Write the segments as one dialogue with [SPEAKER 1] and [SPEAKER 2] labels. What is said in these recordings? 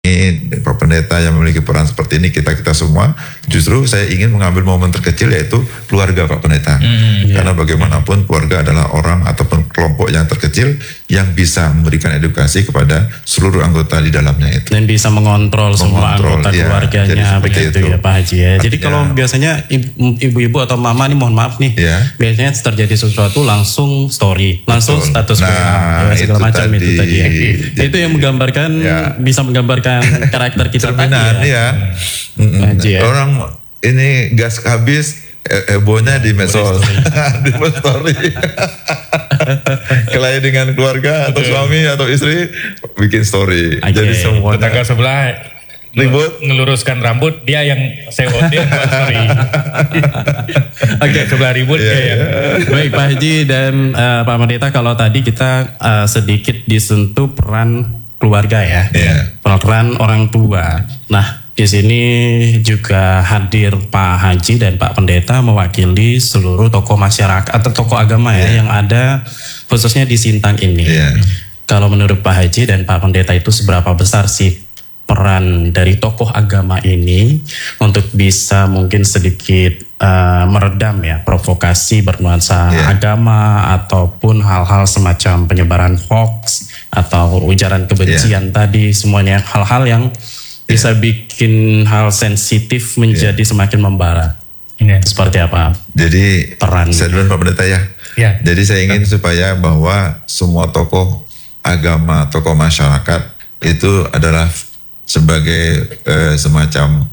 [SPEAKER 1] Pak Pendeta yang memiliki peran seperti ini, kita semua, justru saya ingin mengambil momen terkecil yaitu keluarga Pak Pendeta. Karena bagaimanapun keluarga adalah orang ataupun kelompok yang terkecil yang bisa memberikan edukasi kepada seluruh anggota di dalamnya itu.
[SPEAKER 2] Dan bisa mengontrol semua anggota keluarganya begitu ya Pak Haji ya. Jadi kalau biasanya ibu-ibu atau mama nih, mohon maaf nih, biasanya terjadi sesuatu langsung story, langsung status segala macam itu tadi ya. Itu yang menggambarkan, bisa menggambarkan karakter kita
[SPEAKER 1] cerminan
[SPEAKER 2] tadi ya.
[SPEAKER 1] Orang ini gas habis, hebohnya di medsos, di story. Kelahi dengan keluarga atau suami atau istri bikin story. Jadi semua
[SPEAKER 3] tetangga sebelah
[SPEAKER 1] ribut
[SPEAKER 3] ngeluruskan rambut, dia yang sewot, dia yang story. Sebelah ribut
[SPEAKER 2] Baik Pak Haji dan Pak Pendeta, kalau tadi kita sedikit disentuh peran keluarga ya, peran orang tua. Nah, di sini juga hadir Pak Haji dan Pak Pendeta mewakili seluruh tokoh masyarakat atau tokoh agama yang ada khususnya di Sintang ini. Kalau menurut Pak Haji dan Pak Pendeta itu seberapa besar sih peran dari tokoh agama ini untuk bisa mungkin sedikit meredam ya provokasi bernuansa agama ataupun hal-hal semacam penyebaran hoax atau ujaran kebencian tadi, semuanya hal-hal yang bisa bikin hal sensitif menjadi semakin membara. Seperti apa?
[SPEAKER 1] Jadi
[SPEAKER 2] peran
[SPEAKER 1] saya duluan Pak Pendeta ya. Jadi saya ingin supaya bahwa semua tokoh agama, tokoh masyarakat itu adalah sebagai semacam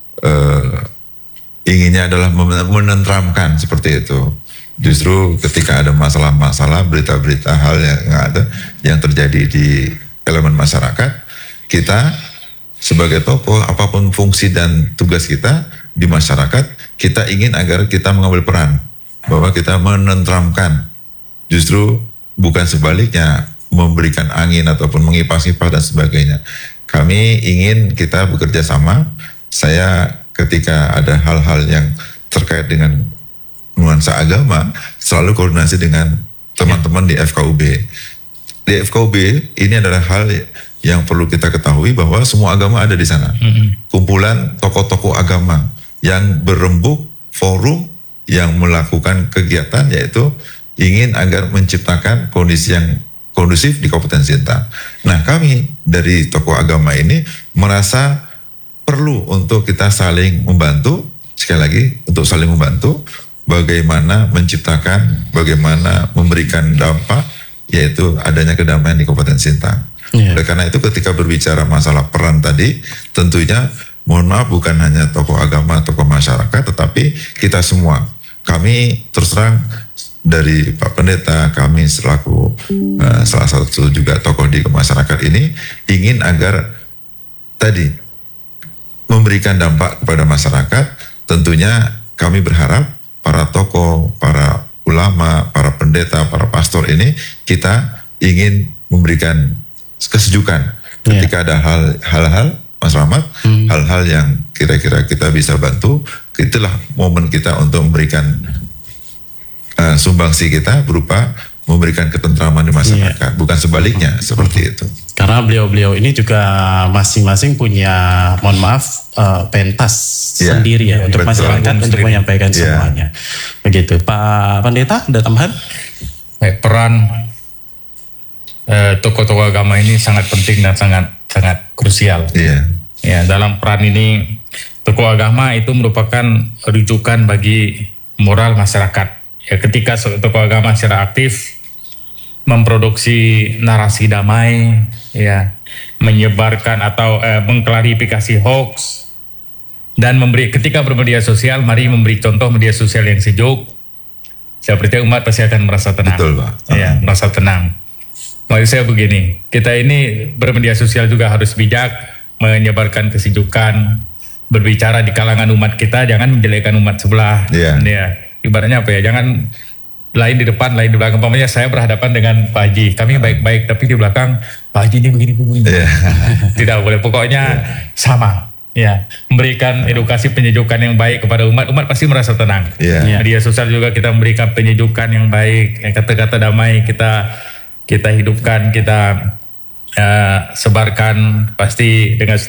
[SPEAKER 1] inginnya adalah menenteramkan seperti itu. Justru ketika ada masalah-masalah, berita-berita hal yang ada yang terjadi di elemen masyarakat, kita sebagai tokoh, apapun fungsi dan tugas kita di masyarakat, kita ingin agar kita mengambil peran bahwa kita menenteramkan, justru bukan sebaliknya memberikan angin ataupun mengipas-ipas dan sebagainya. Kami ingin kita bekerja sama. Saya ketika ada hal-hal yang terkait dengan nuansa agama selalu koordinasi dengan teman-teman di FKUB. Di FKUB ini adalah hal yang perlu kita ketahui bahwa semua agama ada di sana. Kumpulan tokoh-tokoh agama yang berembuk forum yang melakukan kegiatan, yaitu ingin agar menciptakan kondisi yang kondusif di Kabupaten Sintang. Nah, kami dari tokoh agama ini merasa perlu untuk kita saling membantu, sekali lagi untuk saling membantu, bagaimana menciptakan, bagaimana memberikan dampak, yaitu adanya kedamaian di Kabupaten Sintang. Oleh karena itu ketika berbicara masalah peran tadi, tentunya mohon maaf bukan hanya tokoh agama, tokoh masyarakat, tetapi kita semua. Kami terus terang dari Pak Pendeta, kami selaku salah satu juga tokoh di masyarakat ini ingin agar tadi memberikan dampak kepada masyarakat. Tentunya kami berharap para tokoh, para ulama, para pendeta, para pastor ini kita ingin memberikan kesejukan ketika ada hal-hal Mas Rahmat, hal-hal yang kira-kira kita bisa bantu. Itulah momen kita untuk memberikan sumbangsi kita berupa memberikan ketentraman di masyarakat, bukan sebaliknya seperti itu.
[SPEAKER 2] Karena beliau-beliau ini juga masing-masing punya, mohon maaf, pentas sendiri ya untuk masyarakat untuk menyampaikan semuanya. Begitu, Pak Pendeta, ada tambahan?
[SPEAKER 3] Peran tokoh-tokoh agama ini sangat penting dan sangat krusial. Ya, dalam peran ini tokoh agama itu merupakan rujukan bagi moral masyarakat. Ya, ketika tokoh agama secara aktif memproduksi narasi damai, ya, menyebarkan atau mengklarifikasi hoax, dan ketika bermedia sosial, mari memberi contoh media sosial yang sejuk. Seperti umat pasti akan merasa tenang.
[SPEAKER 1] Betul, Pak.
[SPEAKER 3] Ya, merasa tenang. Maksud saya begini, kita ini bermedia sosial juga harus bijak, menyebarkan kesejukan, berbicara di kalangan umat kita, jangan menjelekkan umat sebelah. Ya, ibaratnya apa ya, jangan lain di depan, lain di belakang. Umpamanya saya berhadapan dengan Pak Haji, kami baik-baik, tapi di belakang Pak Haji ini begini. Tidak boleh, pokoknya sama. Ya, memberikan edukasi penyejukan yang baik kepada umat pasti merasa tenang. Media sosial juga kita memberikan penyejukan yang baik, kata-kata damai kita hidupkan, kita sebarkan pasti dengan